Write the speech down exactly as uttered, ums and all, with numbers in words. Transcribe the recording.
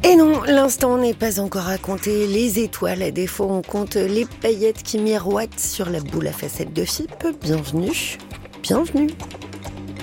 Et non, l'instant n'est pas encore à compter les étoiles. À défaut, on compte les paillettes qui miroitent sur la boule à facettes de F I P. Bienvenue, bienvenue.